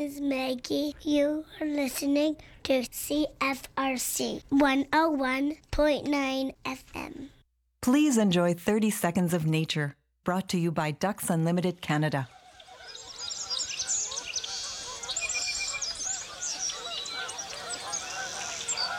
is Maggie. You are listening to CFRC 101.9 FM. Please enjoy 30 Seconds of Nature, brought to you by Ducks Unlimited Canada.